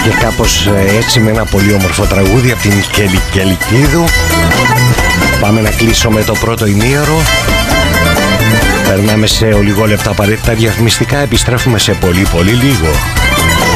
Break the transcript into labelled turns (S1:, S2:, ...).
S1: Και κάπως έτσι, με ένα πολύ όμορφο τραγούδι από την Κέλη Κελικίδου, πάμε να κλείσουμε το πρώτο ημίωρο. Περνάμε σε ολιγόλεπτα απαραίτητα διαφημιστικά. Επιστρέφουμε σε πολύ λίγο.